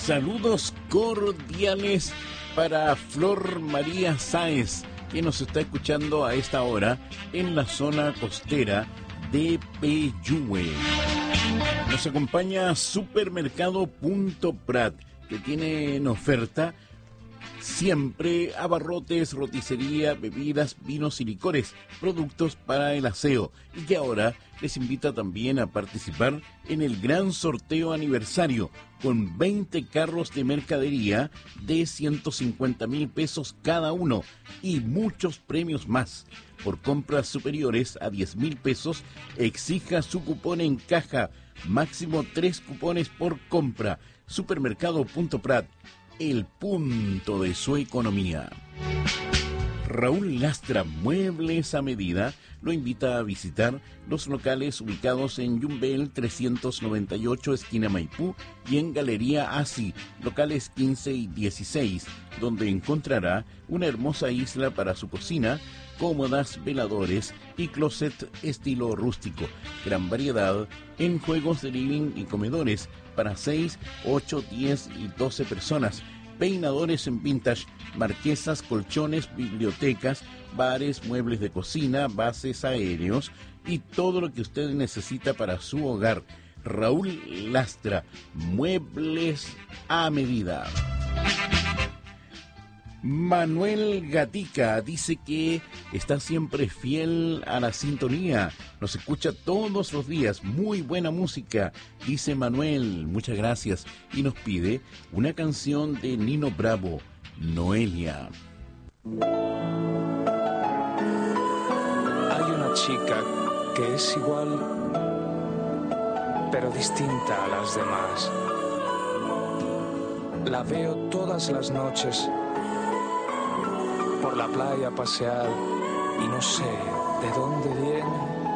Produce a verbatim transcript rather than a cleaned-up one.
Saludos cordiales para Flor María Sáez, que nos está escuchando a esta hora en la zona costera de Peyúgue. Nos acompaña Supermercado Punto Prat, que tiene en oferta siempre abarrotes, roticería, bebidas, vinos y licores, productos para el aseo, y que ahora les invita también a participar en el gran sorteo aniversario con veinte carros de mercadería de ciento cincuenta mil pesos cada uno y muchos premios más. Por compras superiores a diez mil pesos, exija su cupón en caja, máximo tres cupones por compra. Supermercado Punto Prat, el punto de su economía. Raúl Lastra Muebles a Medida lo invita a visitar los locales ubicados en Yumbel trescientos noventa y ocho, esquina Maipú, y en Galería Asi, locales quince y dieciséis, donde encontrará una hermosa isla para su cocina, cómodas, veladores y closet estilo rústico. Gran variedad en juegos de living y comedores para seis, ocho, diez y doce personas. Peinadores en vintage, marquesas, colchones, bibliotecas, bares, muebles de cocina, bases aéreos y todo lo que usted necesita para su hogar. Raúl Lastra, Muebles a Medida. Manuel Gatica dice que está siempre fiel a la sintonía, nos escucha todos los días, muy buena música, dice Manuel, muchas gracias, y nos pide una canción de Nino Bravo, Noelia. Hay una chica que es igual, pero distinta a las demás. La veo todas las noches por la playa pasear y no sé de dónde viene